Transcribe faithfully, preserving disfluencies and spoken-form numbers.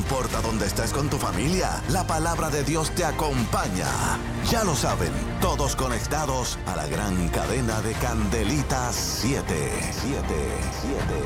importa dónde estés con tu familia, la palabra de Dios te acompaña. Ya lo saben, todos conectados a la gran cadena de Candelitas siete. siete, siete.